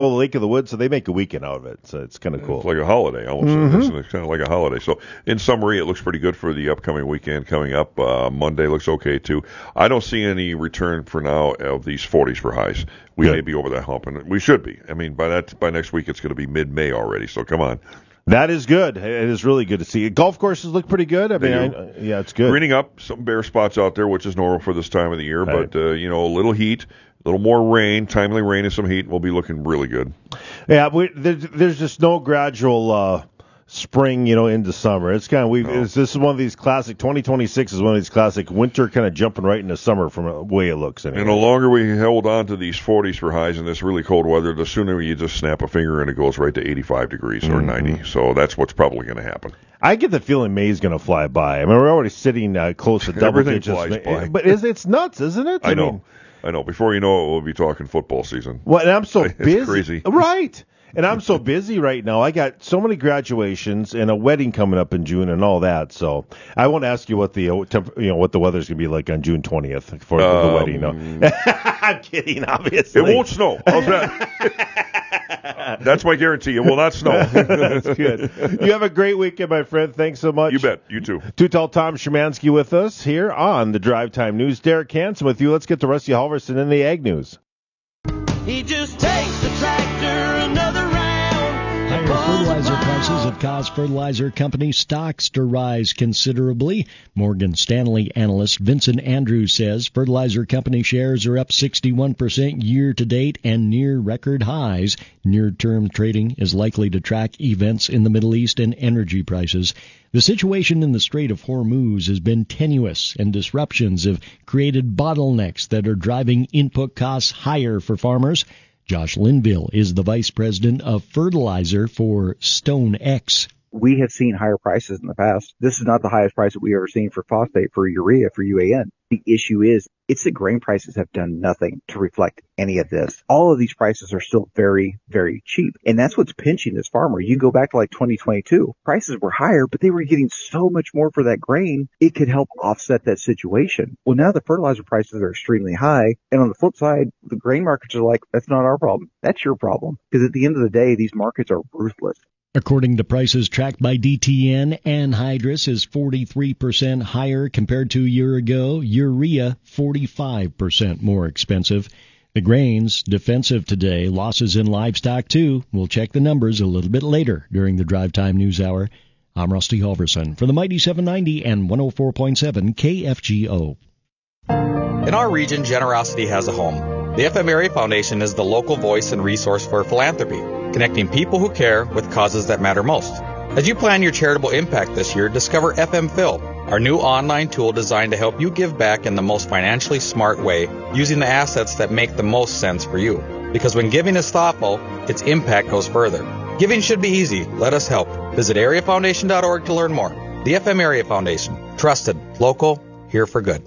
Lake of the Woods, so they make a weekend out of it. So it's kind of cool. It's like a holiday, almost. It's kind of like a holiday. So in summary, it looks pretty good for the upcoming weekend coming up. Monday looks okay, too. I don't see any return for now of these 40s for highs. We may be over that hump, and we should be. I mean, by next week, it's going to be mid-May already, so come on. That is good. It is really good to see. Golf courses look pretty good. I mean, it's good. Greening up, some bare spots out there, which is normal for this time of the year, but, a little heat, a little more rain, timely rain and some heat, will be looking really good. Yeah, there's just no gradual spring, into summer. It's kind of this is one of these classic. 2026 is one of these classic winter kind of jumping right into summer from the way it looks. Anyway. And the longer we hold on to these 40s for highs in this really cold weather, the sooner you just snap a finger and it goes right to 85 degrees or 90. So that's what's probably going to happen. I get the feeling May's going to fly by. I mean, we're already sitting close to double digits. Everything flies by. But it's nuts, isn't it? I know. Before you know it, we'll be talking football season. Well, and I'm so busy. It's crazy. Right. And I'm so busy right now. I got so many graduations and a wedding coming up in June and all that. So I won't ask you what the what the weather's going to be like on June 20th for the wedding. No. I'm kidding, obviously. It won't snow. How's that? That's my guarantee. It will not snow. That's good. You have a great weekend, my friend. Thanks so much. You bet. You too. Too Tall Tom Szymanski with us here on the Drive Time News. Derek Hansen with you. Let's get to Rusty Halverson in the Ag News. He just takes the tractor another round. Higher fertilizer prices have caused fertilizer company stocks to rise considerably. Morgan Stanley analyst Vincent Andrews says fertilizer company shares are up 61% year-to-date and near record highs. Near-term trading is likely to track events in the Middle East and energy prices. The situation in the Strait of Hormuz has been tenuous, and disruptions have created bottlenecks that are driving input costs higher for farmers. Josh Linville is the vice president of fertilizer for StoneX. We have seen higher prices in the past. This is not the highest price that we've ever seen for phosphate, for urea, for UAN. The issue is, it's that grain prices have done nothing to reflect any of this. All of these prices are still very, very cheap. And that's what's pinching this farmer. You go back to like 2022, prices were higher, but they were getting so much more for that grain, it could help offset that situation. Well, now the fertilizer prices are extremely high. And on the flip side, the grain markets are like, that's not our problem. That's your problem. Because at the end of the day, these markets are ruthless. According to prices tracked by DTN, anhydrous is 43% higher compared to a year ago. Urea, 45% more expensive. The grains, defensive today. Losses in livestock, too. We'll check the numbers a little bit later during the Drive Time News Hour. I'm Rusty Halverson for the Mighty 790 and 104.7 KFGO. In our region, generosity has a home. The FM Area Foundation is the local voice and resource for philanthropy, connecting people who care with causes that matter most. As you plan your charitable impact this year, discover FM Phil, our new online tool designed to help you give back in the most financially smart way, using the assets that make the most sense for you. Because when giving is thoughtful, its impact goes further. Giving should be easy. Let us help. Visit areafoundation.org to learn more. The FM Area Foundation. Trusted, local, here for good.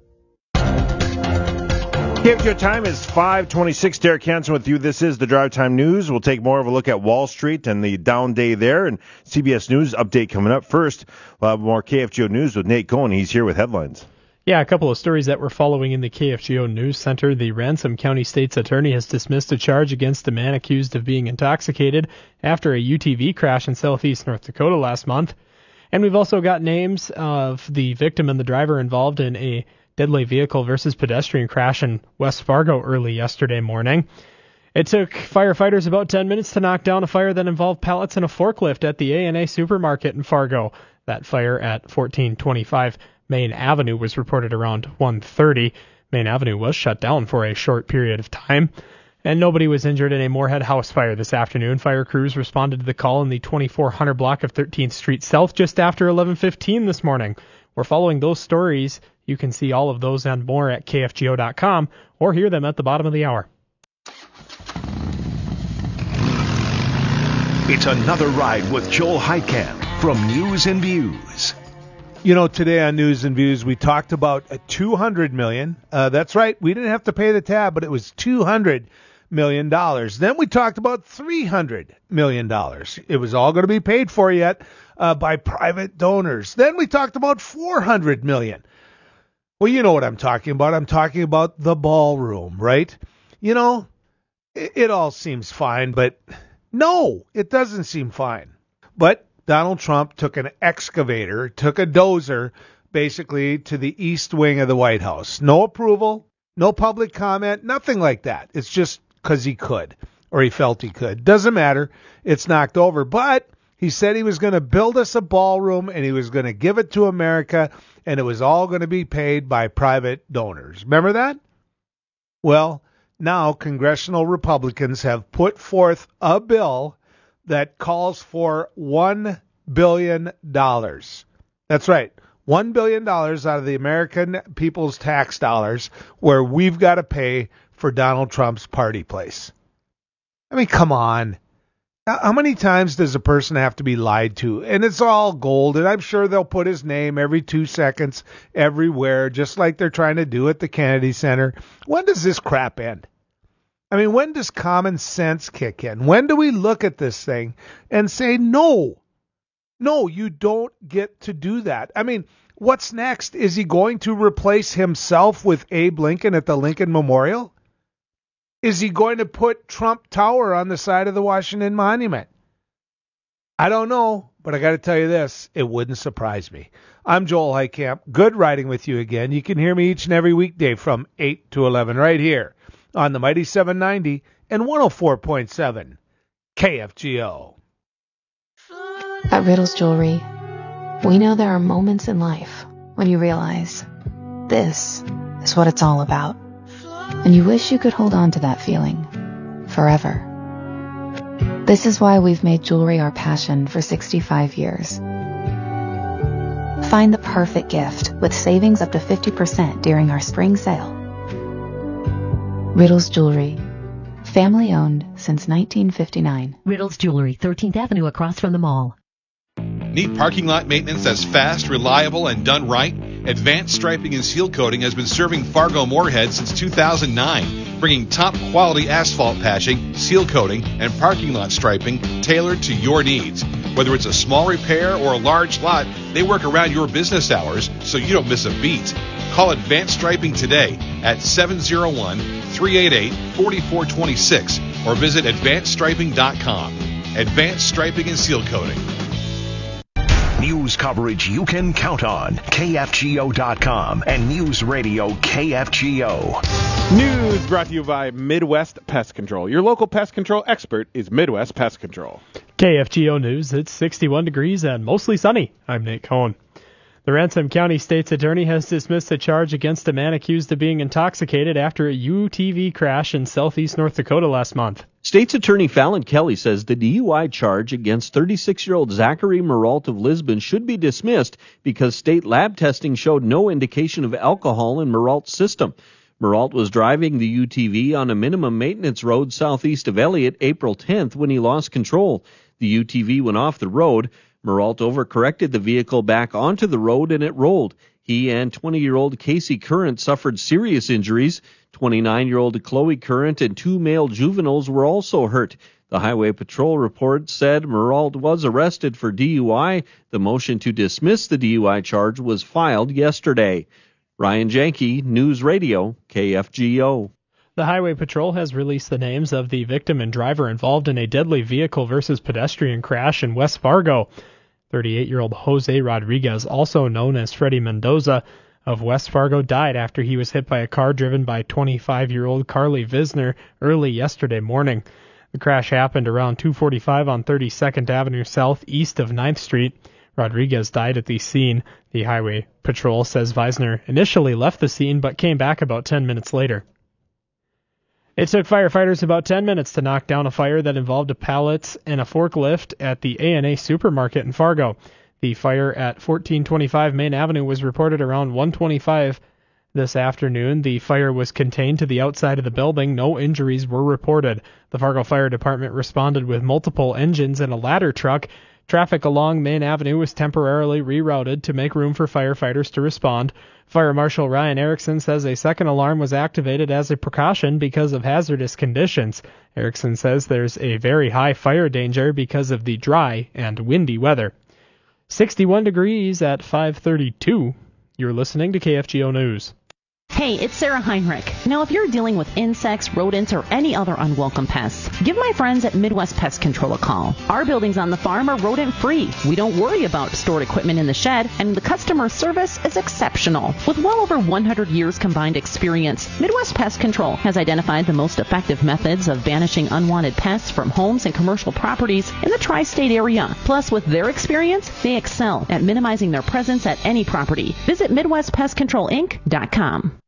KFGO time is 5:26. Derek Hansen with you. This is the Drive Time News. We'll take more of a look at Wall Street and the down day there, and CBS News update coming up. First, we'll have more KFGO News with Nate Cohen. He's here with headlines. Yeah, a couple of stories that we're following in the KFGO News Center. The Ransom County State's attorney has dismissed a charge against a man accused of being intoxicated after a UTV crash in southeast North Dakota last month. And we've also got names of the victim and the driver involved in a deadly vehicle versus pedestrian crash in West Fargo early yesterday morning. It took firefighters about 10 minutes to knock down a fire that involved pallets and a forklift at the A&A supermarket in Fargo. That fire at 1425 Main Avenue was reported around 1:30. Main Avenue was shut down for a short period of time, and nobody was injured in a Moorhead house fire this afternoon. Fire crews responded to the call in the 2400 block of 13th Street South just after 11:15 this morning. We're following those stories. You can see all of those and more at KFGO.com or hear them at the bottom of the hour. It's another ride with Joel Heitkamp from News and Views. You know, today on News and Views, we talked about $200 million. That's right. We didn't have to pay the tab, but it was $200 million. Then we talked about $300 million. It was all going to be paid for yet by private donors. Then we talked about $400 million. Well, you know what I'm talking about. I'm talking about the ballroom, right? You know, it all seems fine, but no, it doesn't seem fine. But Donald Trump took an excavator, took a dozer, basically to the east wing of the White House. No approval, no public comment, nothing like that. It's just because he could, or he felt he could. Doesn't matter. It's knocked over. But he said he was going to build us a ballroom, and he was going to give it to America, and it was all going to be paid by private donors. Remember that? Well, now congressional Republicans have put forth a bill that calls for $1 billion. That's right. $1 billion out of the American people's tax dollars where we've got to pay for Donald Trump's party place. I mean, come on. How many times does a person have to be lied to? And it's all gold, and I'm sure they'll put his name every 2 seconds everywhere, just like they're trying to do at the Kennedy Center. When does this crap end? I mean, when does common sense kick in? When do we look at this thing and say, no, you don't get to do that? I mean, what's next? Is he going to replace himself with Abe Lincoln at the Lincoln Memorial? Is he going to put Trump Tower on the side of the Washington Monument? I don't know, but I got to tell you this, it wouldn't surprise me. I'm Joel Heitkamp. Good riding with you again. You can hear me each and every weekday from 8 to 11 right here on the Mighty 790 and 104.7 KFGO. At Riddles Jewelry, we know there are moments in life when you realize this is what it's all about. And you wish you could hold on to that feeling forever. This is why we've made jewelry our passion for 65 years. Find the perfect gift with savings up to 50% during our spring sale. Riddles Jewelry. Family owned since 1959. Riddles Jewelry, 13th Avenue across from the mall. Need parking lot maintenance that's fast, reliable, and done right? Advanced Striping and Seal Coating has been serving Fargo-Moorhead since 2009, bringing top-quality asphalt patching, seal coating, and parking lot striping tailored to your needs. Whether it's a small repair or a large lot, they work around your business hours so you don't miss a beat. Call Advanced Striping today at 701-388-4426 or visit AdvancedStriping.com. Advanced Striping and Seal Coating. News coverage you can count on. KFGO.com and News Radio KFGO. News brought to you by Midwest Pest Control. Your local pest control expert is Midwest Pest Control. KFGO News, it's 61 degrees and mostly sunny. I'm Nate Cohn. The Ransom County State's Attorney has dismissed a charge against a man accused of being intoxicated after a UTV crash in southeast North Dakota last month. State's Attorney Fallon Kelly says the DUI charge against 36-year-old Zachary Muralt of Lisbon should be dismissed because state lab testing showed no indication of alcohol in Muralt's system. Muralt was driving the UTV on a minimum maintenance road southeast of Elliott April 10th when he lost control. The UTV went off the road. Muralt overcorrected the vehicle back onto the road and it rolled. He and 20-year-old Casey Current suffered serious injuries. 29-year-old Chloe Current and 2 male juveniles were also hurt. The Highway Patrol report said Muralt was arrested for DUI. The motion to dismiss the DUI charge was filed yesterday. Ryan Janke, News Radio, KFGO. The Highway Patrol has released the names of the victim and driver involved in a deadly vehicle versus pedestrian crash in West Fargo. 38-year-old Jose Rodriguez, also known as Freddie Mendoza, of West Fargo, died after he was hit by a car driven by 25-year-old Carly Visner early yesterday morning. The crash happened around 2:45 on 32nd Avenue South, east of 9th Street. Rodriguez died at the scene. The Highway Patrol says Visner initially left the scene but came back about 10 minutes later. It took firefighters about 10 minutes to knock down a fire that involved a pallet and a forklift at the A&A supermarket in Fargo. The fire at 1425 Main Avenue was reported around 1:25 this afternoon. The fire was contained to the outside of the building. No injuries were reported. The Fargo Fire Department responded with multiple engines and a ladder truck. Traffic along Main Avenue was temporarily rerouted to make room for firefighters to respond. Fire Marshal Ryan Erickson says a second alarm was activated as a precaution because of hazardous conditions. Erickson says there's a very high fire danger because of the dry and windy weather. 61 degrees at 5:32. You're listening to KFGO News. Hey, it's Sarah Heinrich. Now, if you're dealing with insects, rodents, or any other unwelcome pests, give my friends at Midwest Pest Control a call. Our buildings on the farm are rodent-free. We don't worry about stored equipment in the shed, and the customer service is exceptional. With well over 100 years combined experience, Midwest Pest Control has identified the most effective methods of banishing unwanted pests from homes and commercial properties in the tri-state area. Plus, with their experience, they excel at minimizing their presence at any property. Visit MidwestPestControlInc.com.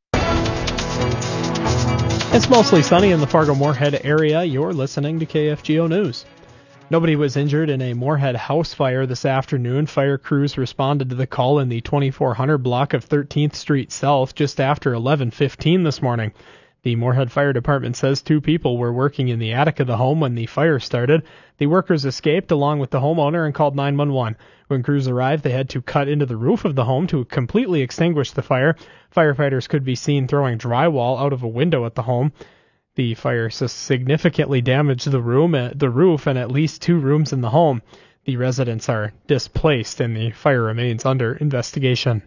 It's mostly sunny in the Fargo-Moorhead area. You're listening to KFGO News. Nobody was injured in a Moorhead house fire this afternoon. Fire crews responded to the call in the 2400 block of 13th Street South just after 11:15 this morning. The Moorhead Fire Department says 2 people were working in the attic of the home when the fire started. The workers escaped along with the homeowner and called 911. When crews arrived, they had to cut into the roof of the home to completely extinguish the fire. Firefighters could be seen throwing drywall out of a window at the home. The fire significantly damaged the roof, and at least 2 rooms in the home. The residents are displaced, and the fire remains under investigation.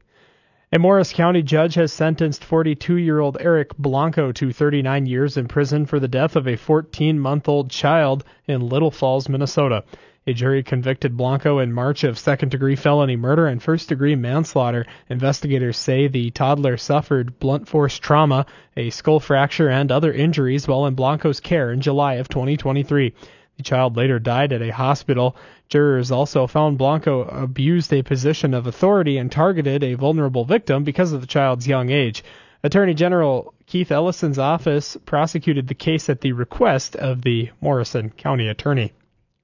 A Morris County judge has sentenced 42-year-old Eric Blanco to 39 years in prison for the death of a 14-month-old child in Little Falls, Minnesota. A jury convicted Blanco in March of second-degree felony murder and first-degree manslaughter. Investigators say the toddler suffered blunt force trauma, a skull fracture, and other injuries while in Blanco's care in July of 2023. The child later died at a hospital. Jurors also found Blanco abused a position of authority and targeted a vulnerable victim because of the child's young age. Attorney General Keith Ellison's office prosecuted the case at the request of the Morrison County Attorney.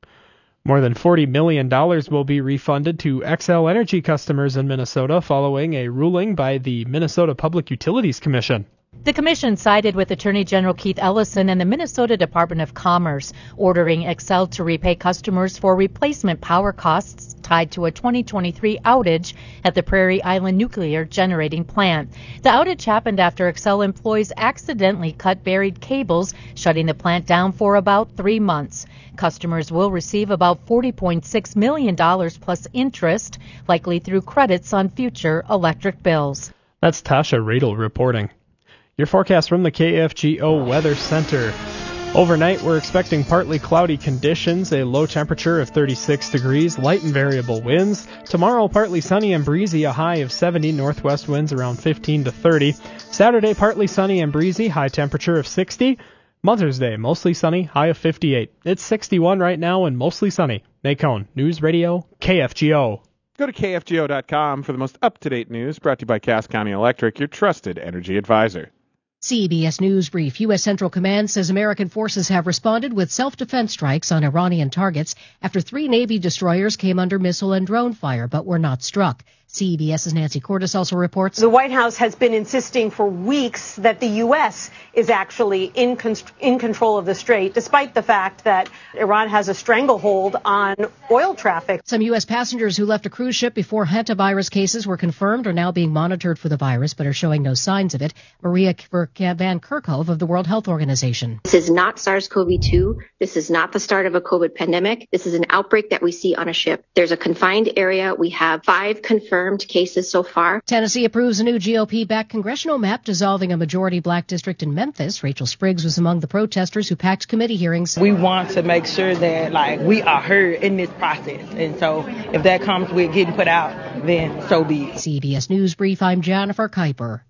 More than $40 million will be refunded to Xcel Energy customers in Minnesota following a ruling by the Minnesota Public Utilities Commission. The commission sided with Attorney General Keith Ellison and the Minnesota Department of Commerce, ordering Xcel to repay customers for replacement power costs tied to a 2023 outage at the Prairie Island Nuclear Generating Plant. The outage happened after Xcel employees accidentally cut buried cables, shutting the plant down for about 3 months. Customers will receive about $40.6 million plus interest, likely through credits on future electric bills. That's Tasha Radel reporting. Your forecast from the KFGO Weather Center. Overnight, we're expecting partly cloudy conditions, a low temperature of 36 degrees, light and variable winds. Tomorrow, partly sunny and breezy, a high of 70, northwest winds around 15 to 30. Saturday, partly sunny and breezy, high temperature of 60. Mother's Day, mostly sunny, high of 58. It's 61 right now and mostly sunny. Nate Cohn, News Radio, KFGO. Go to KFGO.com for the most up-to-date news, brought to you by Cass County Electric, your trusted energy advisor. CBS News Brief. U.S. Central Command says American forces have responded with self-defense strikes on Iranian targets after 3 Navy destroyers came under missile and drone fire but were not struck. CBS's Nancy Cordes also reports. The White House has been insisting for weeks that the U.S. is actually in control of the strait, despite the fact that Iran has a stranglehold on oil traffic. Some U.S. passengers who left a cruise ship before hantavirus cases were confirmed are now being monitored for the virus but are showing no signs of it. Maria Van Kerkhove of the World Health Organization. This is not SARS-CoV-2. This is not the start of a COVID pandemic. This is an outbreak that we see on a ship. There's a confined area. We have 5 confirmed cases so far. Tennessee approves a new GOP-backed congressional map dissolving a majority black district in Memphis. Rachel Spriggs was among the protesters who packed committee hearings. We want to make sure that we are heard in this process. And so if that comes with getting put out, then so be it. CBS News Brief, I'm Jennifer Kuiper.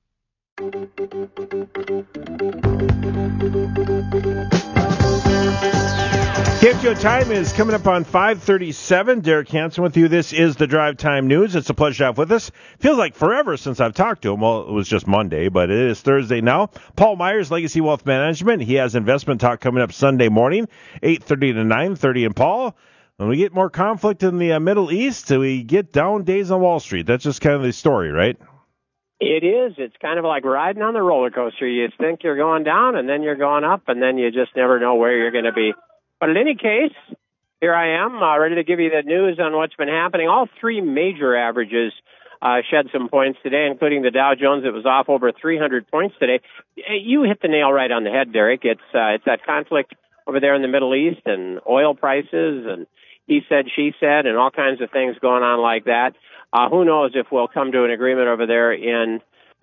KFGO time is coming up on 5:37. Derek Hansen with you. This is the Drive Time News. It's a pleasure to have with us. Feels like forever since I've talked to him. Well, it was just Monday, but it is Thursday now. Paul Myers, Legacy Wealth Management. He has investment talk coming up Sunday morning, 8:30 to 9:30. And Paul, when we get more conflict in the Middle East, we get down days on Wall Street. That's just kind of the story, right? It is. It's kind of like riding on the roller coaster. You think you're going down, and then you're going up, and then you just never know where you're going to be. But in any case, here I am, ready to give you the news on what's been happening. All 3 major averages shed some points today, including the Dow Jones. It was off over 300 points today. You hit the nail right on the head, Derek. It's that conflict over there in the Middle East and oil prices and he said, she said, and all kinds of things going on like that. Who knows if we'll come to an agreement over there in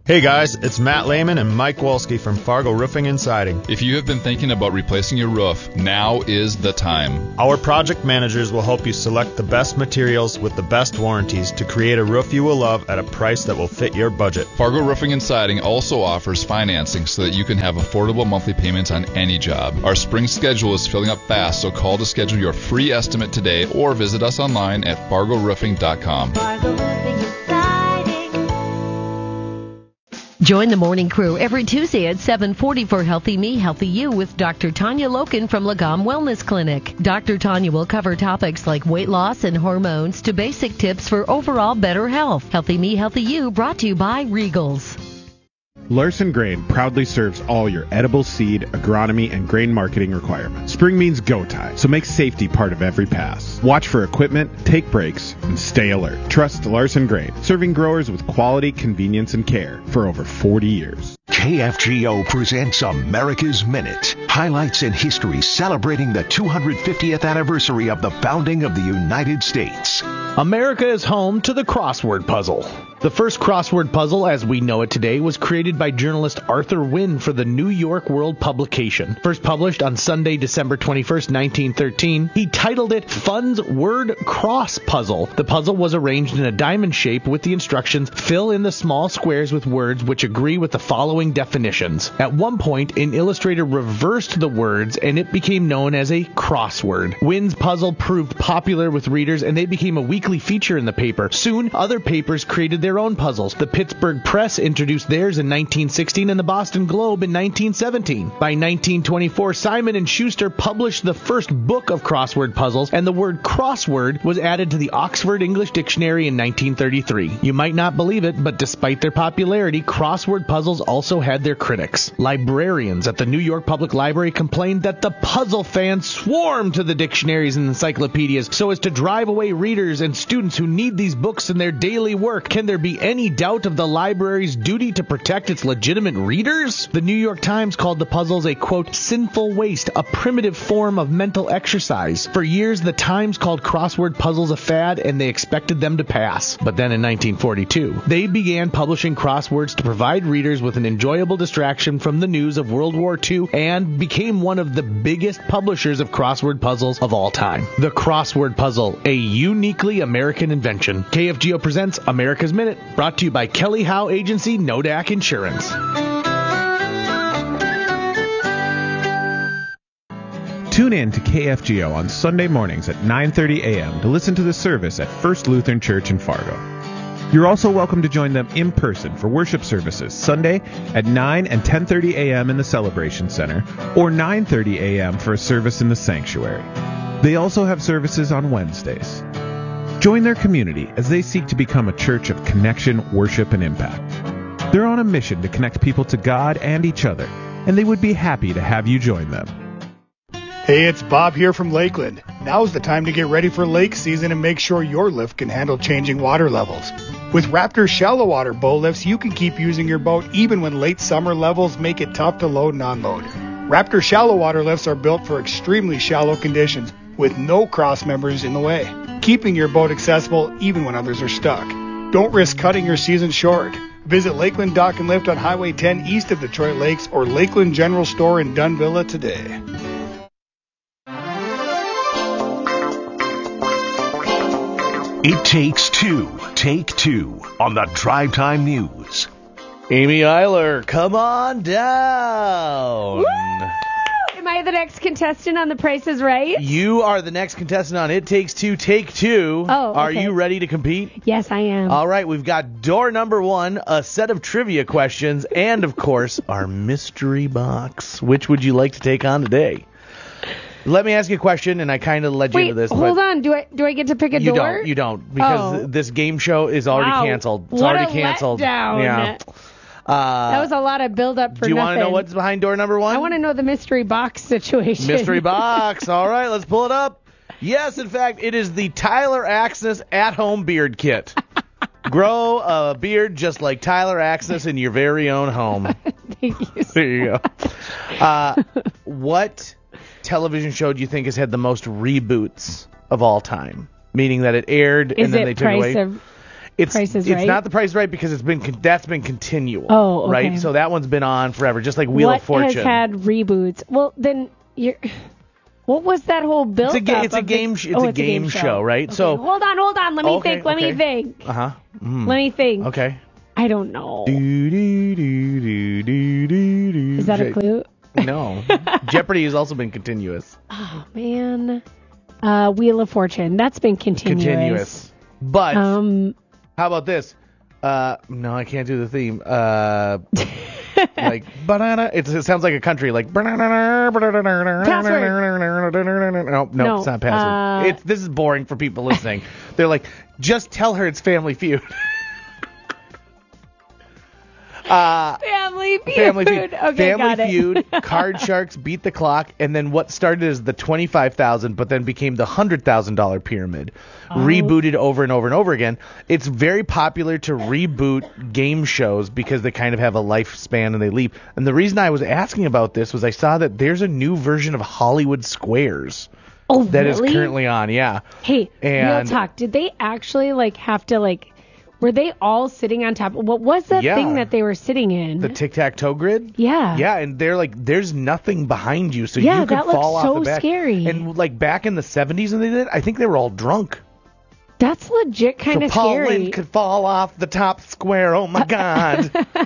Hey guys, it's Matt Lehman and Mike Wolski from Fargo Roofing and Siding. If you have been thinking about replacing your roof, now is the time. Our project managers will help you select the best materials with the best warranties to create a roof you will love at a price that will fit your budget. Fargo Roofing and Siding also offers financing so that you can have affordable monthly payments on any job. Our spring schedule is filling up fast, so call to schedule your free estimate today or visit us online at fargoroofing.com. Fargo Roofing and Siding. Join the morning crew every Tuesday at 7:40 for Healthy Me, Healthy You with Dr. Tanya Loken from Lagom Wellness Clinic. Dr. Tanya will cover topics like weight loss and hormones to basic tips for overall better health. Healthy Me, Healthy You brought to you by Regals. Larson Grain proudly serves all your edible seed, agronomy, and grain marketing requirements. Spring means go time, so make safety part of every pass. Watch for equipment, take breaks, and stay alert. Trust Larson Grain, serving growers with quality, convenience, and care for over 40 years. KFGO presents America's Minute. Highlights in history celebrating the 250th anniversary of the founding of the United States. America is home to the crossword puzzle. The first crossword puzzle, as we know it today, was created by journalist Arthur Wynne for the New York World publication. First published on Sunday, December 21st, 1913, he titled it Fun's Word Cross Puzzle. The puzzle was arranged in a diamond shape with the instructions, fill in the small squares with words which agree with the following definitions. At one point, an illustrator reversed the words and it became known as a crossword. Wynne's puzzle proved popular with readers and they became a weekly feature in the paper. Soon, other papers created their own puzzles. The Pittsburgh Press introduced theirs in 1916 and the Boston Globe in 1917. By 1924, Simon & Schuster published the first book of crossword puzzles, and the word crossword was added to the Oxford English Dictionary in 1933. You might not believe it, but despite their popularity, crossword puzzles also had their critics. Librarians at the New York Public Library complained that the puzzle fans swarmed to the dictionaries and encyclopedias so as to drive away readers and students who need these books in their daily work. Can there be any doubt of the library's duty to protect its legitimate readers? The New York Times called the puzzles a, quote, sinful waste, a primitive form of mental exercise. For years, the Times called crossword puzzles a fad, and they expected them to pass. But then in 1942, they began publishing crosswords to provide readers with an enjoyable distraction from the news of World War II and became one of the biggest publishers of crossword puzzles of all time. The crossword puzzle, a uniquely American invention. KFGO presents America's Minute, brought to you by Kelly Howe Agency, Nodak Insurance. Tune in to KFGO on Sunday mornings at 9:30 a.m. to listen to the service at First Lutheran Church in Fargo. You're also welcome to join them in person for worship services Sunday at 9 and 10:30 a.m. in the Celebration Center or 9:30 a.m. for a service in the sanctuary. They also have services on Wednesdays. Join their community as they seek to become a church of connection, worship, and impact. They're on a mission to connect people to God and each other, and they would be happy to have you join them. Hey, it's Bob here from Lakeland. Now's the time to get ready for lake season and make sure your lift can handle changing water levels. With Raptor shallow water bow lifts, you can keep using your boat even when late summer levels make it tough to load and unload. Raptor shallow water lifts are built for extremely shallow conditions with no cross members in the way, keeping your boat accessible even when others are stuck. Don't risk cutting your season short. Visit Lakeland Dock and Lift on Highway 10 east of Detroit Lakes or Lakeland General Store in Dunvilla today. It takes two. Take two on the Drive Time News. Amy Eiler, come on down. Woo! Am I the next contestant on The Price is Right? You are the next contestant on It Takes Two, Take Two. Oh, okay. Are you ready to compete? Yes, I am. All right, we've got door number one, a set of trivia questions, and, of course, our mystery box. Which would you like to take on today? Let me ask you a question, and I kind of led you into this. Hold on. Do I get to pick a door? You don't, because this game show is already canceled. It's already canceled. Letdown. Yeah. That was a lot of build-up for nothing. Do you want to know what's behind door number one? I want to know the mystery box situation. Mystery box. All right, let's pull it up. Yes, in fact, it is the Tyler Axness at-home beard kit. Grow a beard just like Tyler Axness in your very own home. Thank you. There you go. What television show do you think has had the most reboots of all time? Meaning that it aired and then they took it away. Price is Right? It's not The Price is Right because that's been continual. Oh, okay. Right? So that one's been on forever, just like Wheel of Fortune. What has had reboots? Well, then what was that whole build up? It's a game show, right? Okay, So hold on. Let me think. Let me think. Uh-huh. Let me think. Okay. I don't know. Is that a clue? No. Jeopardy has also been continuous. Oh, man. Wheel of Fortune. That's been continuous. But how about this? No, I can't do the theme. Like banana. It sounds like a country. Like Password. No, it's not Password. This is boring for people listening. They're like, just tell her it's Family Feud. Family Feud. Okay, Family Feud, Card Sharks, Beat the Clock, and then what started as the $25,000 but then became the $100,000 pyramid. Rebooted over and over and over again. It's very popular to reboot game shows because they kind of have a lifespan and they leave. And the reason I was asking about this was I saw that there's a new version of Hollywood Squares. Oh, that really? is currently on, yeah. Hey, real talk. Did they actually have to were they all sitting on top? What was that thing that they were sitting in? The tic-tac-toe grid? Yeah. Yeah, and they're there's nothing behind you, so you could fall off the back. Yeah, that looks so scary. And back in the 70s when they did it, I think they were all drunk. That's legit kind of Paul scary. Lynde could fall off the top square. Oh my God.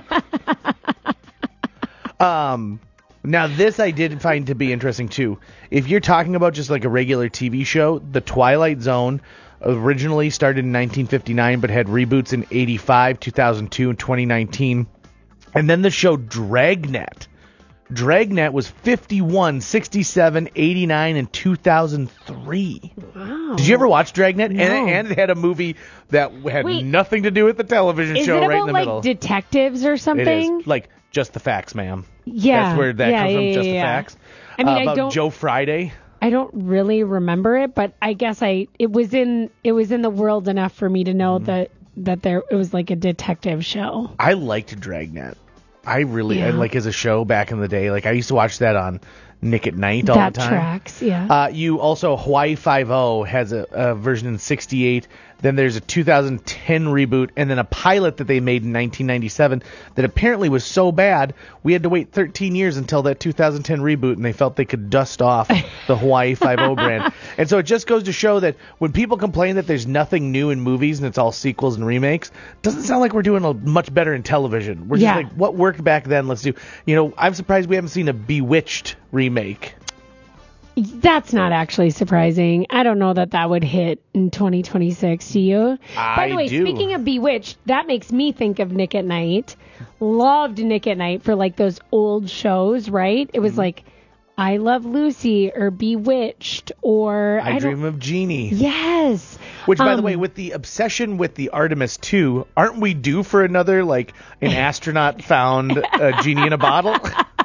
Now this I did find to be interesting too. If you're talking about just like a regular TV show, The Twilight Zone originally started in 1959 but had reboots in 85, 2002, and 2019. And then the show Dragnet. Dragnet was 51, 67, 89, and 2003. Wow. Did you ever watch Dragnet? No. And it had a movie that had nothing to do with the television show right in the middle. Is it about detectives or something? It is. Just the facts, ma'am. Yeah. That's where that comes from, Just the Facts. I mean, about Joe Friday. I don't really remember it, but I guess it was in the world enough for me to know that it was like a detective show. I liked Dragnet. I like as a show back in the day. I used to watch that on Nick at Night all the time. That tracks, yeah. You also, Hawaii Five-0 has a version in 68. Then there's a 2010 reboot, and then a pilot that they made in 1997 that apparently was so bad, we had to wait 13 years until that 2010 reboot, and they felt they could dust off the Hawaii Five-0 brand. And so it just goes to show that when people complain that there's nothing new in movies and it's all sequels and remakes, it doesn't sound like we're doing much better in television. We're just what worked back then, let's do. I'm surprised we haven't seen a Bewitched remake. That's not actually surprising. I don't know that would hit in 2026, do you? By the way, speaking of Bewitched, that makes me think of Nick at Night. Loved Nick at Night for those old shows, right? It was like I Love Lucy or Bewitched or I Dream of Jeannie. Yes. Which, by the way, with the obsession with the Artemis 2, aren't we due for another, an astronaut found a genie in a bottle?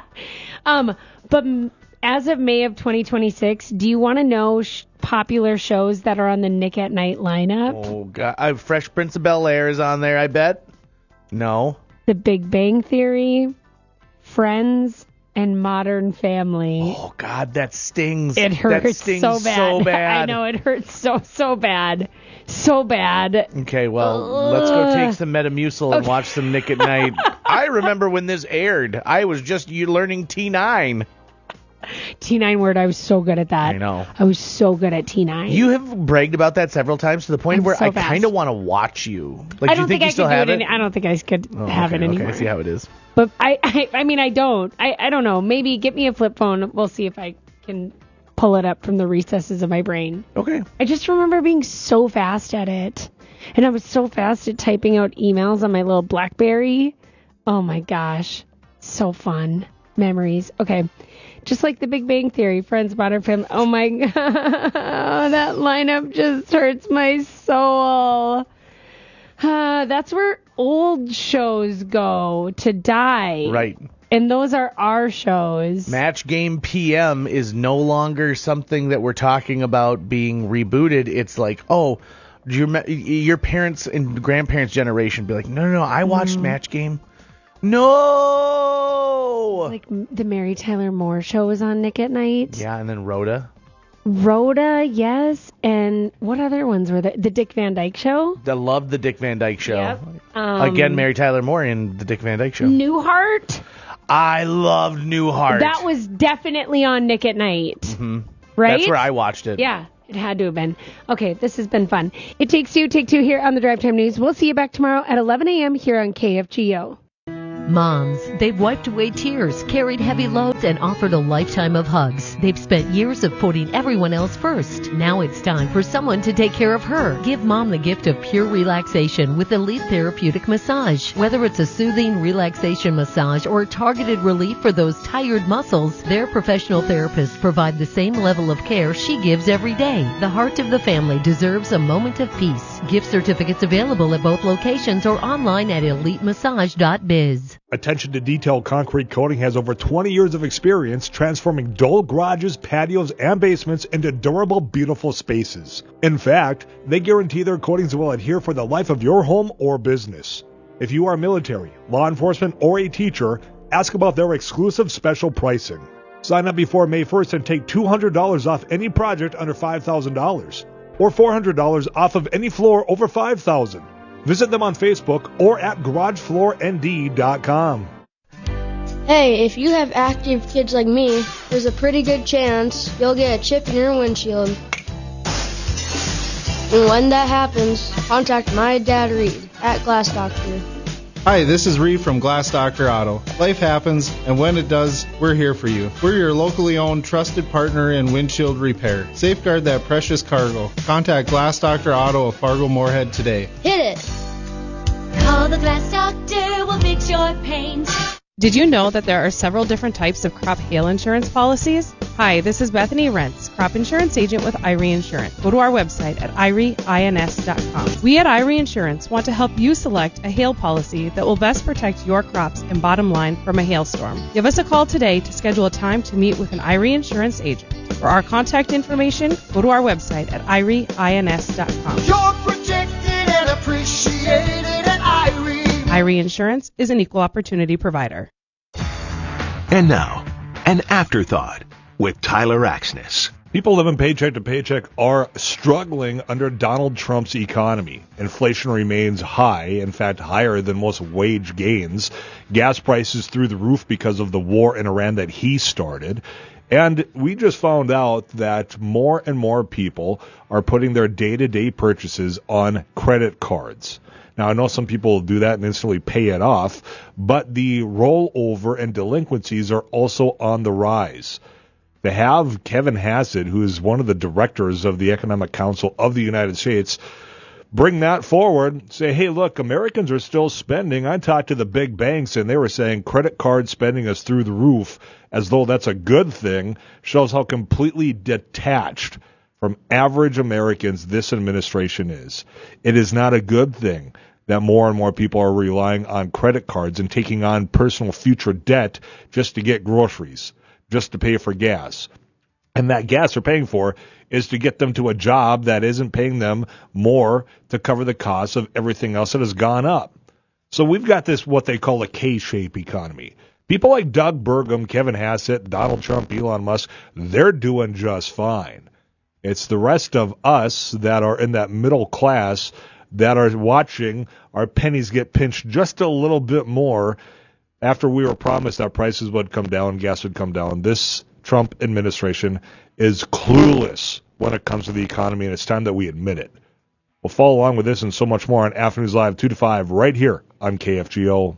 But as of May of 2026, do you want to know popular shows that are on the Nick at Night lineup? Oh, God. Fresh Prince of Bel-Air is on there, I bet. No. The Big Bang Theory, Friends, and Modern Family. Oh, God, that stings. It hurts that stings so bad. I know, it hurts so bad. So bad. Okay, well, let's go take some Metamucil and watch some Nick at Night. I remember when this aired. I was just learning T9. T9 word, I was so good at that. I know. I was so good at T9. You have bragged about that several times to the point where I kind of want to watch you. I don't think I still have it. I don't think I could have it anymore. Okay, I see how it is. But I mean, I don't. I don't know. Maybe get me a flip phone. We'll see if I can pull it up from the recesses of my brain. Okay. I just remember being so fast at it. And I was so fast at typing out emails on my little BlackBerry. Oh my gosh. So fun. Memories. Okay. Just like the Big Bang Theory, Friends, Modern Family. Oh my God. That lineup just hurts my soul. That's where old shows go to die. Right. And those are our shows. Match Game PM is no longer something that we're talking about being rebooted. It's like, your parents' and grandparents' generation be like, no, I watched Match Game. No! Like the Mary Tyler Moore show was on Nick at Night. Yeah, and then Rhoda. Rhoda, yes. And what other ones were there? The Dick Van Dyke Show? I love the Dick Van Dyke Show. Yep. Again, Mary Tyler Moore in the Dick Van Dyke Show. Newhart? I loved Newhart. That was definitely on Nick at Night. Mm-hmm. Right? That's where I watched it. Yeah, it had to have been. Okay, this has been fun. It Takes Two, Take Two here on the Drive Time News. We'll see you back tomorrow at 11 a.m. here on KFGO. Moms, they've wiped away tears, carried heavy loads, and offered a lifetime of hugs. They've spent years of putting everyone else first. Now it's time for someone to take care of her. Give Mom the gift of pure relaxation with Elite Therapeutic Massage. Whether it's a soothing relaxation massage or targeted relief for those tired muscles, their professional therapists provide the same level of care she gives every day. The heart of the family deserves a moment of peace. Gift certificates available at both locations or online at elitemassage.biz. Attention to Detail Concrete Coating has over 20 years of experience transforming dull garages, patios, and basements into durable, beautiful spaces. In fact, they guarantee their coatings will adhere for the life of your home or business. If you are military, law enforcement, or a teacher, ask about their exclusive special pricing. Sign up before May 1st and take $200 off any project under $5,000 or $400 off of any floor over $5,000. Visit them on Facebook or at GarageFloorND.com. Hey, if you have active kids like me, there's a pretty good chance you'll get a chip in your windshield. And when that happens, contact my dad Reed at Glass Doctor. Hi, this is Reed from Glass Doctor Auto. Life happens, and when it does, we're here for you. We're your locally owned, trusted partner in windshield repair. Safeguard that precious cargo. Contact Glass Doctor Auto of Fargo Moorhead today. Hit it! Call the Glass Doctor, we'll fix your paint. Did you know that there are several different types of crop hail insurance policies? Hi, this is Bethany Rentz, crop insurance agent with Irie Insurance. Go to our website at irieins.com. We at Irie Insurance want to help you select a hail policy that will best protect your crops and bottom line from a hailstorm. Give us a call today to schedule a time to meet with an Irie Insurance agent. For our contact information, go to our website at irieins.com. You're protected and appreciated at Irie. Irie Insurance is an equal opportunity provider. And now, an afterthought with Tyler Axness. People living paycheck to paycheck are struggling under Donald Trump's economy. Inflation remains high, in fact, higher than most wage gains. Gas prices through the roof because of the war in Iran that he started. And we just found out that more and more people are putting their day-to-day purchases on credit cards. Now, I know some people will do that and instantly pay it off, but the rollover and delinquencies are also on the rise. To have Kevin Hassett, who is one of the directors of the Economic Council of the United States, bring that forward, say, hey, look, Americans are still spending. I talked to the big banks, and they were saying credit card spending is through the roof, as though that's a good thing, shows how completely detached from average Americans this administration is. It is not a good thing that more and more people are relying on credit cards and taking on personal future debt just to get groceries, just to pay for gas. And that gas they're paying for is to get them to a job that isn't paying them more to cover the costs of everything else that has gone up. So we've got this, what they call a K-shape economy. People like Doug Burgum, Kevin Hassett, Donald Trump, Elon Musk, they're doing just fine. It's the rest of us that are in that middle class that are watching our pennies get pinched just a little bit more after we were promised that prices would come down, gas would come down. This Trump administration is clueless when it comes to the economy, and it's time that we admit it. We'll follow along with this and so much more on Afternoons Live 2 to 5 right here on KFGO.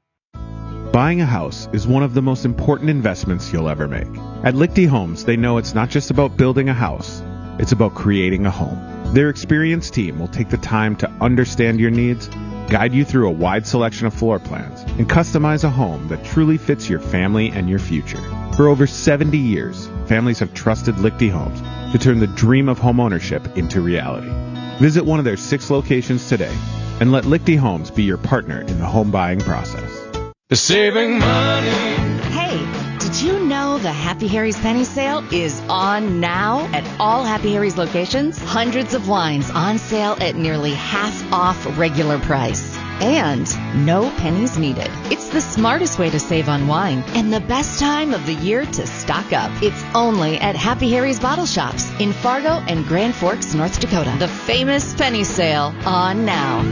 Buying a house is one of the most important investments you'll ever make. At Lichty Homes, they know it's not just about building a house, it's about creating a home. Their experienced team will take the time to understand your needs, guide you through a wide selection of floor plans, and customize a home that truly fits your family and your future. For over 70 years, families have trusted Lichty Homes to turn the dream of homeownership into reality. Visit one of their 6 locations today and let Lichty Homes be your partner in the home buying process. Saving money. Hey, did you know the Happy Harry's Penny Sale is on now at all Happy Harry's locations? Hundreds of wines on sale at nearly half off regular price. And no pennies needed. It's the smartest way to save on wine and the best time of the year to stock up. It's only at Happy Harry's Bottle Shops in Fargo and Grand Forks, North Dakota. The famous penny sale on now.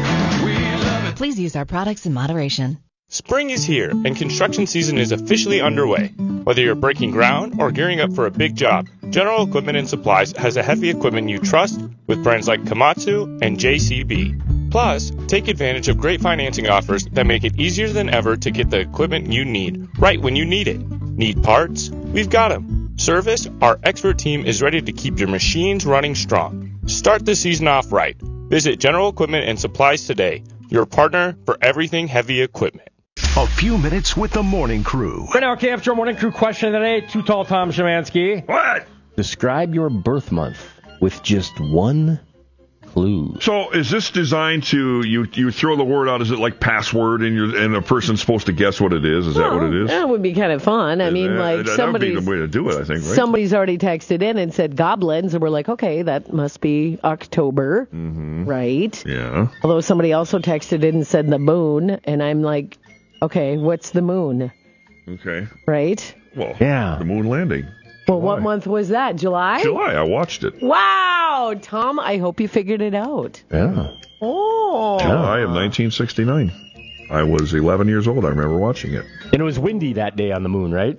Please use our products in moderation. Spring is here, and construction season is officially underway. Whether you're breaking ground or gearing up for a big job, General Equipment and Supplies has a heavy equipment you trust with brands like Komatsu and JCB. Plus, take advantage of great financing offers that make it easier than ever to get the equipment you need right when you need it. Need parts? We've got them. Service? Our expert team is ready to keep your machines running strong. Start the season off right. Visit General Equipment and Supplies today, your partner for everything heavy equipment. A few minutes with the morning crew. Right now, KFGO Morning Crew question of the day. Too Tall Tom Szymanski. What? Describe your birth month with just one clue. So is this designed to, you throw the word out, is it like password and a person's supposed to guess what it is? Is that what it is? That would be kind of fun. I mean, like that would be the way to do it, I think, right? Somebody's already texted in and said goblins, and we're like, okay, that must be October, right? Yeah. Although somebody also texted in and said the moon, and I'm like, okay, what's the moon? Okay. Right? Well, the moon landing. Well, what month was that? July? July. I watched it. Wow, Tom, I hope you figured it out. Yeah. Oh. July of 1969. I was 11 years old. I remember watching it. And it was windy that day on the moon, right?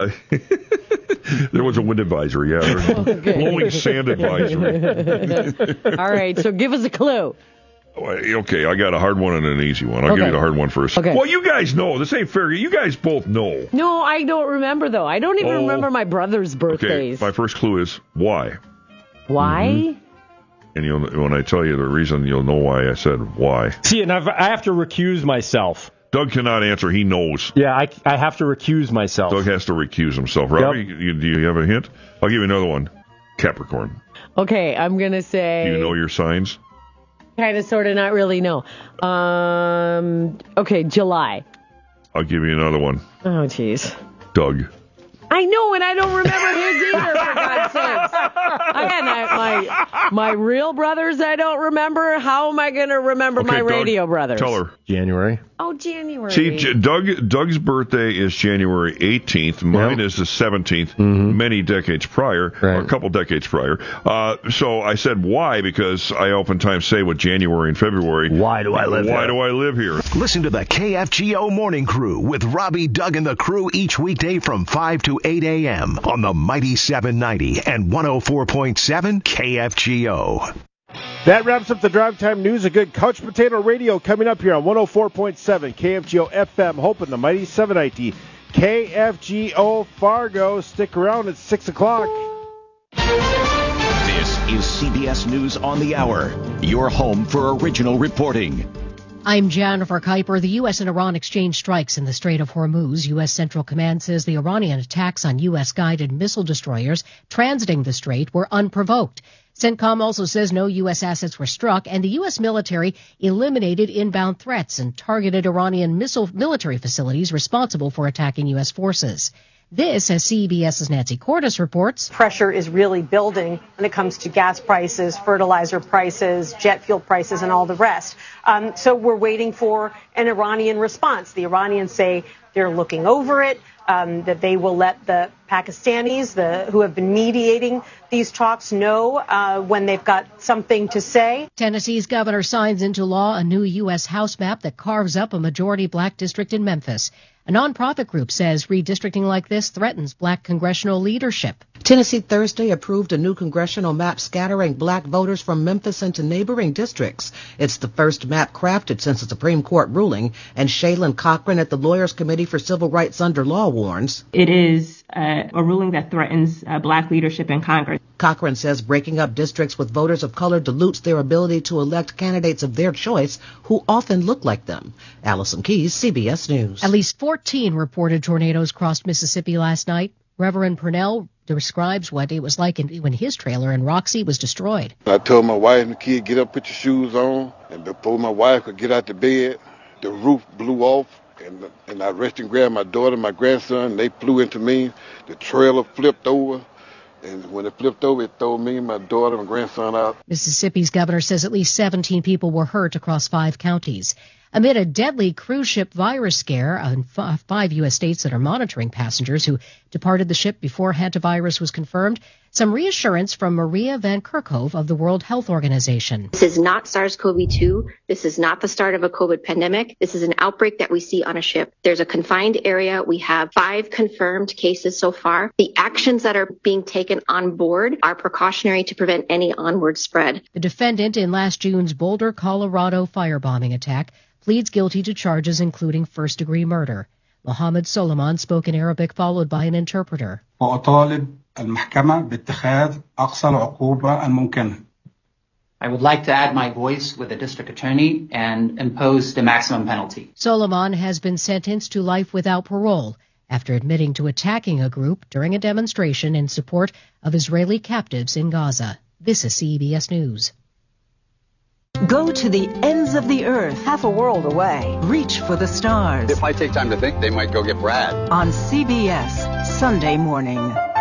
There was a wind advisory, yeah. Blowing sand advisory. All right, so give us a clue. Okay, I got a hard one and an easy one. I'll give you the hard one first. Okay. Well, you guys know. This ain't fair. You guys both know. No, I don't remember, though. I don't even remember my brother's birthdays. Okay, my first clue is why. Why? And when I tell you the reason, you'll know why I said why. See, and I have to recuse myself. Doug cannot answer. He knows. Yeah, I have to recuse myself. Doug has to recuse himself. Robbie, do you have a hint? I'll give you another one. Capricorn. Okay, I'm going to say... Do you know your signs? Kind of, sort of, not really, no. Okay, July. I'll give you another one. Oh, jeez. Doug. I know, and I don't remember his either, for God's sakes. Again, my real brothers I don't remember. How am I going to remember my radio brothers? Tell her. January. Oh, January. See, Doug's birthday is January 18th. Mine is the 17th, many decades prior, or a couple decades prior. So I said why, because I oftentimes say with January and February, why do I live here? Listen to the KFGO Morning Crew with Robbie, Doug, and the crew each weekday from 5 to 8 a.m. on the Mighty 790 and 104.7 KFGO. That wraps up the Drive Time News. A good couch potato radio coming up here on 104.7 KFGO FM. Hoping the Mighty 790 KFGO Fargo. Stick around at 6 o'clock. This is CBS News on the Hour, your home for original reporting. I'm Jennifer Kuiper. The U.S. and Iran exchange strikes in the Strait of Hormuz. U.S. Central Command says the Iranian attacks on U.S.-guided missile destroyers transiting the strait were unprovoked. CENTCOM also says no U.S. assets were struck, and the U.S. military eliminated inbound threats and targeted Iranian military facilities responsible for attacking U.S. forces. This, as CBS's Nancy Cordes reports, pressure is really building when it comes to gas prices, fertilizer prices, jet fuel prices, and all the rest. So we're waiting for an Iranian response. The Iranians say they're looking over it, that they will let the Pakistanis, who have been mediating these talks, know when they've got something to say. Tennessee's governor signs into law a new U.S. House map that carves up a majority black district in Memphis. A nonprofit group says redistricting like this threatens black congressional leadership. Tennessee Thursday approved a new congressional map scattering black voters from Memphis into neighboring districts. It's the first map crafted since the Supreme Court ruling, and Shaylin Cochran at the Lawyers Committee for Civil Rights Under Law warns. It is a ruling that threatens black leadership in Congress. Cochran says breaking up districts with voters of color dilutes their ability to elect candidates of their choice who often look like them. Allison Keyes, CBS News. At least 14 reported tornadoes crossed Mississippi last night. Reverend Purnell describes what it was like when his trailer in Roxy was destroyed. I told my wife and the kid, get up, put your shoes on. And before my wife could get out the bed, the roof blew off. And I rushed and grabbed my daughter and my grandson. They flew into me. The trailer flipped over. And when it flipped over, it threw me and my daughter and grandson out. Mississippi's governor says at least 17 people were hurt across 5 counties. Amid a deadly cruise ship virus scare in 5 U.S. states that are monitoring passengers who departed the ship before hantavirus was confirmed, some reassurance from Maria Van Kerkhove of the World Health Organization. This is not SARS-CoV-2. This is not the start of a COVID pandemic. This is an outbreak that we see on a ship. There's a confined area. We have 5 confirmed cases so far. The actions that are being taken on board are precautionary to prevent any onward spread. The defendant in last June's Boulder, Colorado firebombing attack pleads guilty to charges including first-degree murder. Mohammed Solomon spoke in Arabic, followed by an interpreter. المحكمة باتخاذ أقصى العقوبة الممكنة. I would like to add my voice with the district attorney and impose the maximum penalty. Solomon has been sentenced to life without parole after admitting to attacking a group during a demonstration in support of Israeli captives in Gaza. This is CBS News. Go to the ends of the earth, half a world away. Reach for the stars. If I take time to think, they might go get Brad. On CBS, Sunday morning.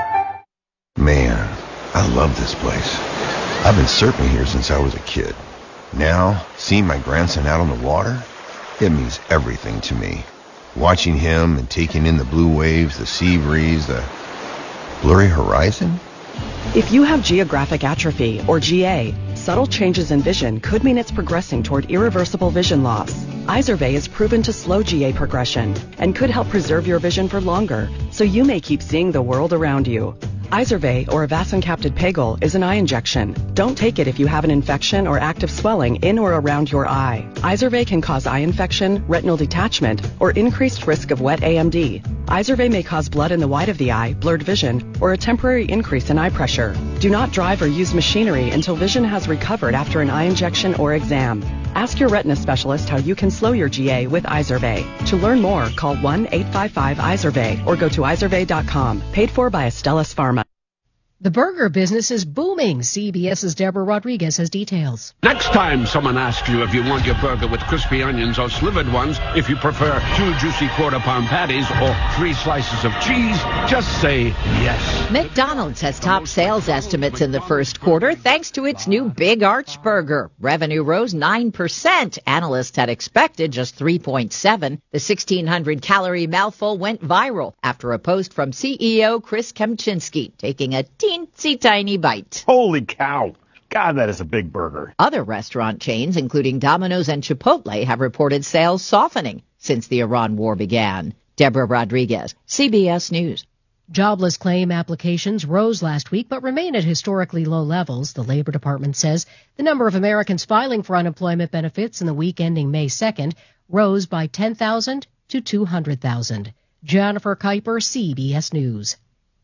Man, I love this place. I've been surfing here since I was a kid. Now, seeing my grandson out on the water, it means everything to me. Watching him and taking in the blue waves, the sea breeze, the blurry horizon. If you have geographic atrophy, or GA, subtle changes in vision could mean it's progressing toward irreversible vision loss. Izervay is proven to slow GA progression and could help preserve your vision for longer, so you may keep seeing the world around you. Izervay, or avacincaptad pegol, is an eye injection. Don't take it if you have an infection or active swelling in or around your eye. Izervay can cause eye infection, retinal detachment, or increased risk of wet AMD. Izervay may cause blood in the white of the eye, blurred vision, or a temporary increase in eye pressure. Do not drive or use machinery until vision has recovered after an eye injection or exam. Ask your retina specialist how you can slow your GA with Izervay. To learn more, call 1-855-IZERVAY or go to izervay.com. Paid for by Astellas Pharma. The burger business is booming. CBS's Deborah Rodriguez has details. Next time someone asks you if you want your burger with crispy onions or slivered ones, if you prefer 2 juicy quarter-pound patties or 3 slices of cheese, just say yes. McDonald's has top sales estimates in the first quarter thanks to its new Big Arch Burger. Revenue rose 9%. Analysts had expected just 3.7. The 1,600-calorie mouthful went viral after a post from CEO Chris Kempczinski taking a teensy tiny bite. Holy cow. God, that is a big burger. Other restaurant chains, including Domino's and Chipotle, have reported sales softening since the Iran war began. Deborah Rodriguez, CBS News. Jobless claim applications rose last week but remain at historically low levels. The Labor Department says the number of Americans filing for unemployment benefits in the week ending May 2nd rose by 10,000 to 200,000. Jennifer Kuiper, CBS News.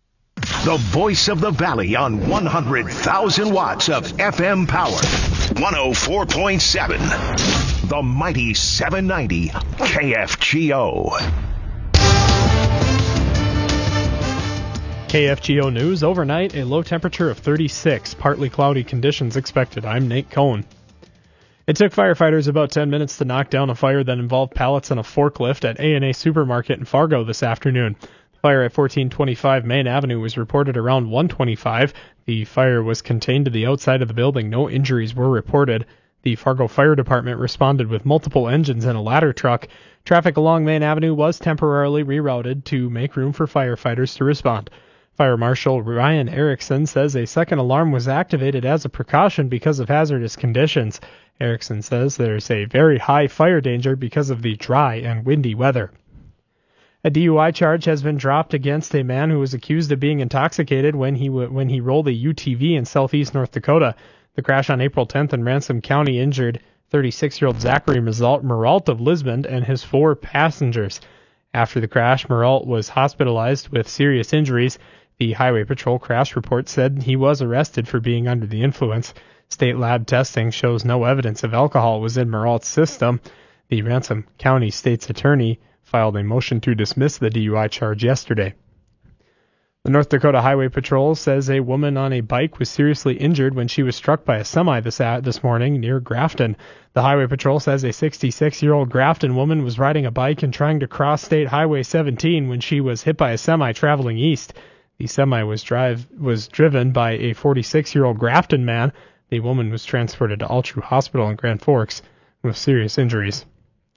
The voice of the valley on 100,000 watts of FM power. 104.7. The mighty 790 KFGO. KFGO News. Overnight, a low temperature of 36. Partly cloudy conditions expected. I'm Nate Cohn. It took firefighters about 10 minutes to knock down a fire that involved pallets and a forklift at A&A Supermarket in Fargo this afternoon. Fire at 1425 Main Avenue was reported around 1:25. The fire was contained to the outside of the building. No injuries were reported. The Fargo Fire Department responded with multiple engines and a ladder truck. Traffic along Main Avenue was temporarily rerouted to make room for firefighters to respond. Fire Marshal Ryan Erickson says a second alarm was activated as a precaution because of hazardous conditions. Erickson says there's a very high fire danger because of the dry and windy weather. A DUI charge has been dropped against a man who was accused of being intoxicated when he rolled a UTV in southeast North Dakota. The crash on April 10th in Ransom County injured 36-year-old Zachary Merault of Lisbon and his 4 passengers. After the crash, Merault was hospitalized with serious injuries. The Highway Patrol crash report said he was arrested for being under the influence. State lab testing shows no evidence of alcohol was in Merault's system. The Ransom County State's attorney filed a motion to dismiss the DUI charge yesterday. The North Dakota Highway Patrol says a woman on a bike was seriously injured when she was struck by a semi this morning near Grafton. The Highway Patrol says a 66-year-old Grafton woman was riding a bike and trying to cross State Highway 17 when she was hit by a semi traveling east. The semi was driven by a 46-year-old Grafton man. The woman was transported to Altru Hospital in Grand Forks with serious injuries.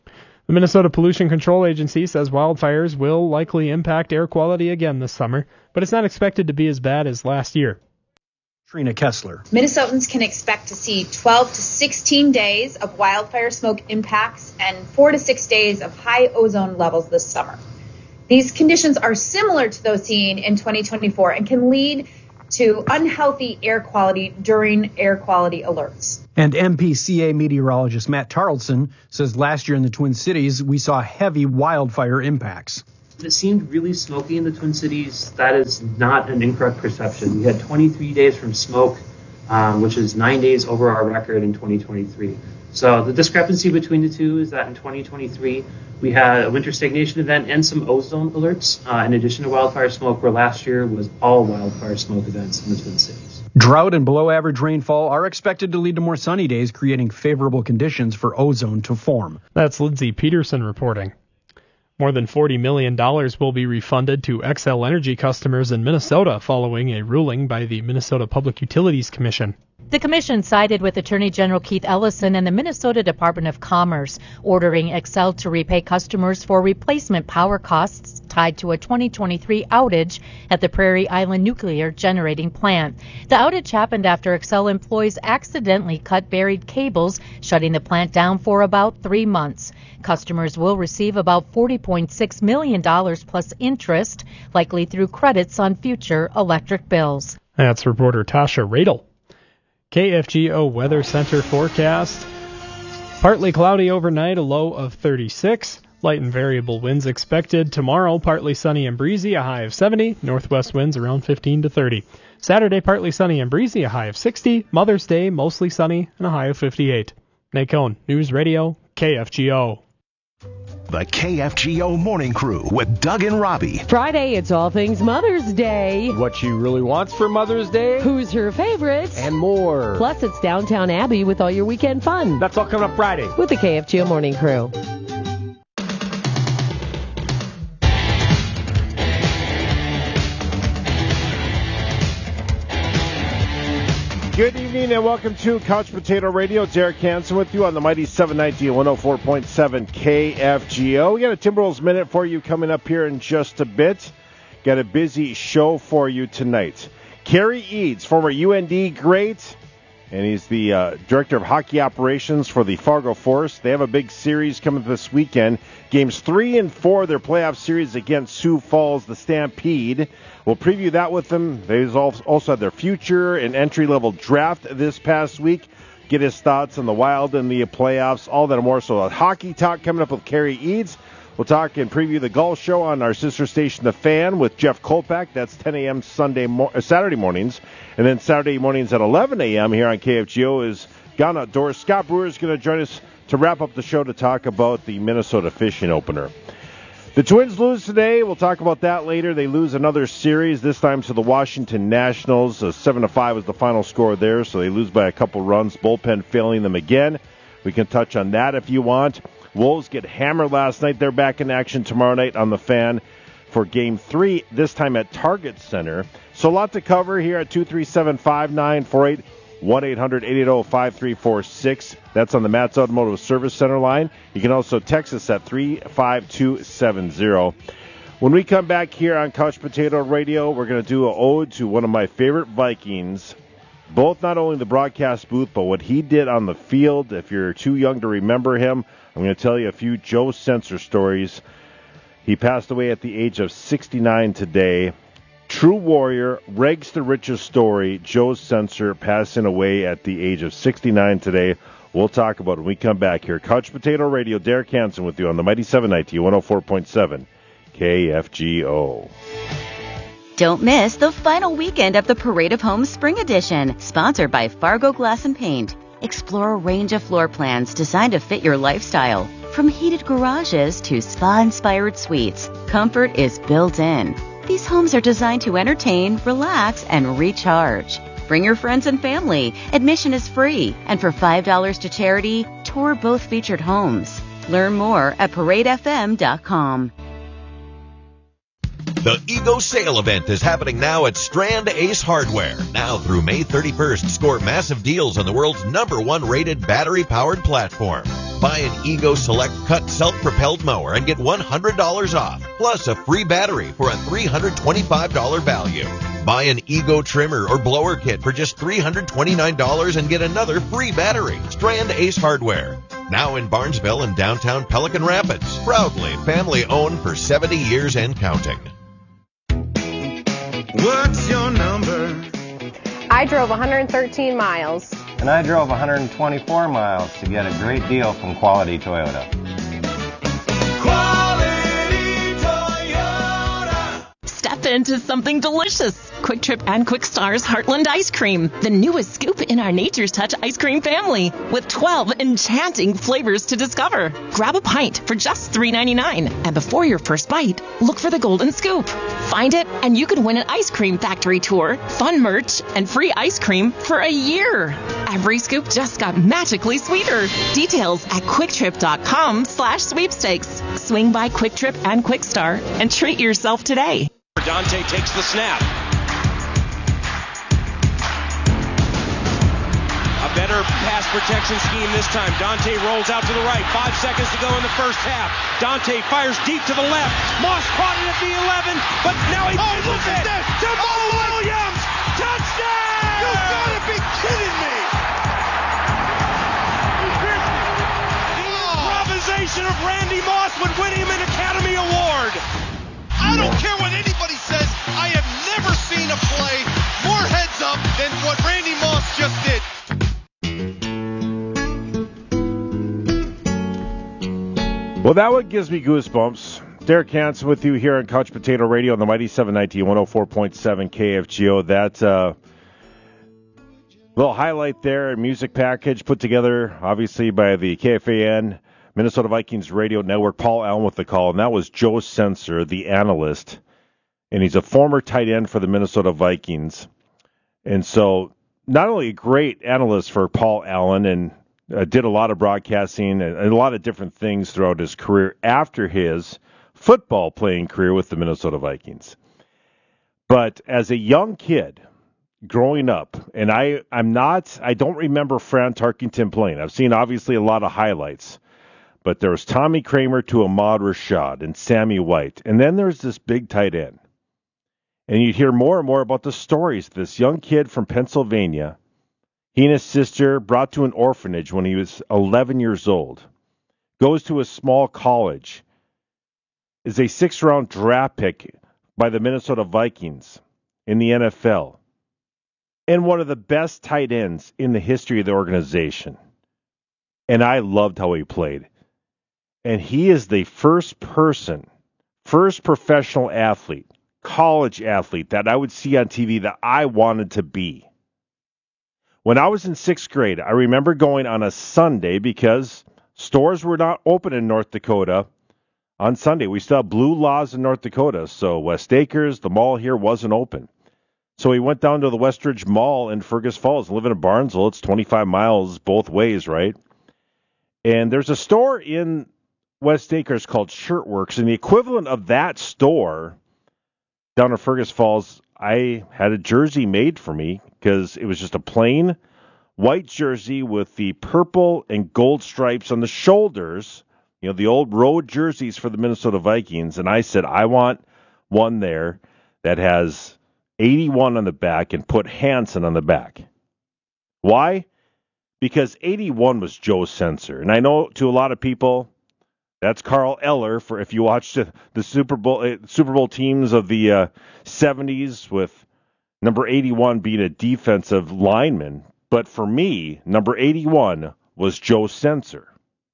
The Minnesota Pollution Control Agency says wildfires will likely impact air quality again this summer, but it's not expected to be as bad as last year. Trina Kessler. Minnesotans can expect to see 12 to 16 days of wildfire smoke impacts and 4 to 6 days of high ozone levels this summer. These conditions are similar to those seen in 2024 and can lead to unhealthy air quality during air quality alerts. And MPCA meteorologist Matt Tarleton says last year in the Twin Cities, we saw heavy wildfire impacts. It seemed really smoky in the Twin Cities. That is not an incorrect perception. We had 23 days from smoke, which is 9 days over our record in 2023. So the discrepancy between the two is that in 2023, we had a winter stagnation event and some ozone alerts, in addition to wildfire smoke, where last year was all wildfire smoke events in the Twin Cities. Drought and below average rainfall are expected to lead to more sunny days, creating favorable conditions for ozone to form. That's Lindsay Peterson reporting. More than $40 million will be refunded to Xcel Energy customers in Minnesota following a ruling by the Minnesota Public Utilities Commission. The commission sided with Attorney General Keith Ellison and the Minnesota Department of Commerce, ordering Xcel to repay customers for replacement power costs tied to a 2023 outage at the Prairie Island Nuclear Generating Plant. The outage happened after Xcel employees accidentally cut buried cables, shutting the plant down for about 3 months. Customers will receive about $40.6 million plus interest, likely through credits on future electric bills. That's reporter Tasha Radel. KFGO Weather Center forecast. Partly cloudy overnight, a low of 36. Light and variable winds expected. Tomorrow, partly sunny and breezy, a high of 70. Northwest winds around 15 to 30. Saturday, partly sunny and breezy, a high of 60. Mother's Day, mostly sunny, and a high of 58. Nate Cohn, News Radio, KFGO. The KFGO Morning Crew with Doug and Robbie. Friday, it's all things Mother's Day. What she really wants for Mother's Day. Who's her favorite. And more. Plus, it's Downtown Abbey with all your weekend fun. That's all coming up Friday. With the KFGO Morning Crew. Good evening and welcome to Couch Potato Radio. Derek Hansen with you on the mighty 790 and 104.7 KFGO. We got a Timberwolves Minute for you coming up here in just a bit. Got a busy show for you tonight. Kerry Eads, former UND great, and he's the Director of Hockey Operations for the Fargo Force. They have a big series coming this weekend. Games 3 and 4 of their playoff series against Sioux Falls, the Stampede. We'll preview that with them. They also had their future and entry-level draft this past week. Get his thoughts on the Wild and the playoffs, all that and more. So a hockey talk coming up with Kerry Eads. We'll talk and preview the golf show on our sister station, The Fan, with Jeff Kolpak. That's 10 a.m. Saturday mornings. And then Saturday mornings at 11 a.m. here on KFGO is Gone Outdoors. Scott Brewer is going to join us to wrap up the show to talk about the Minnesota Fishing Opener. The Twins lose today. We'll talk about that later. They lose another series, this time to the Washington Nationals. 7-5 was the final score there, so they lose by a couple runs. Bullpen failing them again. We can touch on that if you want. Wolves get hammered last night. They're back in action tomorrow night on The Fan for Game 3, this time at Target Center. So a lot to cover here at 237-5948. 1-800-880-5346. That's on the Matt's Automotive Service Center line. You can also text us at 35270. When we come back here on Couch Potato Radio, we're going to do an ode to one of my favorite Vikings, both not only the broadcast booth, but what he did on the field. If you're too young to remember him, I'm going to tell you a few Joe Sensor stories. He passed away at the age of 69 today. True warrior, rags to riches story, Joe Sensor passing away at the age of 69 today. We'll talk about it when we come back here. Couch Potato Radio, Derek Hansen with you on the mighty 790 104.7 KFGO. Don't miss the final weekend of the Parade of Homes Spring Edition, sponsored by Fargo Glass and Paint. Explore a range of floor plans designed to fit your lifestyle. From heated garages to spa-inspired suites, comfort is built in. These homes are designed to entertain, relax, and recharge. Bring your friends and family. Admission is free. And for $5 to charity, tour both featured homes. Learn more at paradefm.com. The Ego Sale Event is happening now at Strand Ace Hardware. Now through May 31st, score massive deals on the world's #1 rated battery-powered platform. Buy an Ego Select Cut self-propelled mower and get $100 off, plus a free battery for a $325 value. Buy an Ego trimmer or blower kit for just $329 and get another free battery. Strand Ace Hardware. Now in Barnesville and downtown Pelican Rapids. Proudly family-owned for 70 years and counting. What's your number? I drove 113 miles. And I drove 124 miles to get a great deal from Quality Toyota. Step into something delicious. Quick Trip and Quick Star's Heartland Ice Cream, the newest scoop in our Nature's Touch ice cream family, with 12 enchanting flavors to discover. Grab a pint for just $3.99, and before your first bite, look for the golden scoop. Find it, and you can win an ice cream factory tour, fun merch, and free ice cream for a year. Every scoop just got magically sweeter. Details at quicktrip.com/sweepstakes. Swing by Quick Trip and Quick Star and treat yourself today. Dante takes the snap. A better pass protection scheme this time. Dante rolls out to the right. 5 seconds to go in the first half. Dante fires deep to the left. Moss caught it at the 11, but now he pushes it. Jamal Williams! Touchdown! You gotta be kidding me! The improvisation of Randy Moss would win him an Academy Award. I don't care what anybody says. I have never seen a play more heads up than what Randy Moss just did. Well, that one gives me goosebumps. Derek Hansen with you here on Couch Potato Radio on the Mighty 790 104.7 KFGO. That little highlight there, a music package put together, obviously, by the KFAN Minnesota Vikings Radio Network. Paul Allen with the call, and that was Joe Sensor, the analyst, and he's a former tight end for the Minnesota Vikings. And so not only a great analyst for Paul Allen, and did a lot of broadcasting and a lot of different things throughout his career after his football playing career with the Minnesota Vikings. But as a young kid growing up, and I don't remember Fran Tarkington playing. I've seen obviously a lot of highlights. But there was Tommy Kramer to Ahmad Rashad and Sammy White. And then there's this big tight end. And you'd hear more and more about the stories. This young kid from Pennsylvania, he and his sister brought to an orphanage when he was 11 years old, goes to a small college, is a 6th-round draft pick by the Minnesota Vikings in the NFL, and one of the best tight ends in the history of the organization. And I loved how he played. And he is the first professional athlete, college athlete that I would see on TV that I wanted to be. When I was in 6th grade, I remember going on a Sunday because stores were not open in North Dakota on Sunday. We still have blue laws in North Dakota, so West Acres, the mall here, wasn't open. So we went down to the Westridge Mall in Fergus Falls, living in Barnesville. It's 25 miles both ways, right? And there's a store in West Acres called Shirtworks, and the equivalent of that store down in Fergus Falls, I had a jersey made for me because it was just a plain white jersey with the purple and gold stripes on the shoulders, you know, the old road jerseys for the Minnesota Vikings. And I said, I want one there that has 81 on the back and put Hansen on the back. Why? Because 81 was Joe Sensor. And I know to a lot of people, that's Carl Eller, for if you watched the Super Bowl teams of the 70s, with number 81 being a defensive lineman. But for me, number 81 was Joe Sensor.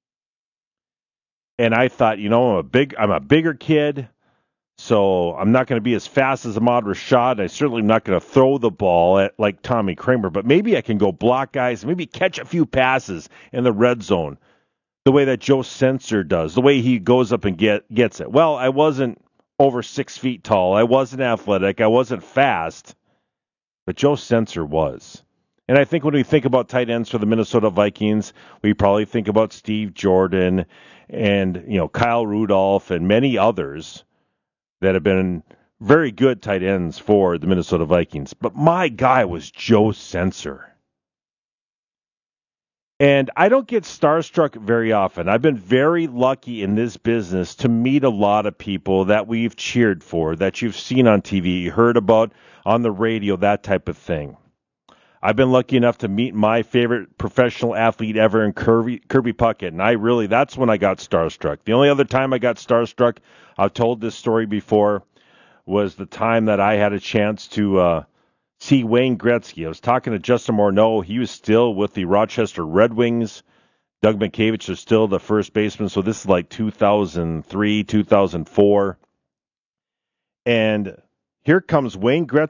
And I thought, you know, I'm a bigger kid, so I'm not going to be as fast as Ahmad Rashad. I certainly am not going to throw the ball at like Tommy Kramer, but maybe I can go block guys, maybe catch a few passes in the red zone, the way that Joe Sensor does, the way he goes up and gets it. Well, I wasn't over 6 feet tall. I wasn't athletic. I wasn't fast. But Joe Sensor was. And I think when we think about tight ends for the Minnesota Vikings, we probably think about Steve Jordan and, you know, Kyle Rudolph and many others that have been very good tight ends for the Minnesota Vikings. But my guy was Joe Sensor. And I don't get starstruck very often. I've been very lucky in this business to meet a lot of people that we've cheered for, that you've seen on TV, heard about on the radio, that type of thing. I've been lucky enough to meet my favorite professional athlete ever in Kirby Puckett, and that's when I got starstruck. The only other time I got starstruck, I've told this story before, was the time that I had a chance to see Wayne Gretzky. I was talking to Justin Morneau. He was still with the Rochester Red Wings. Doug Mientkiewicz was still the first baseman, so this is like 2003, 2004. And here comes Wayne Gretzky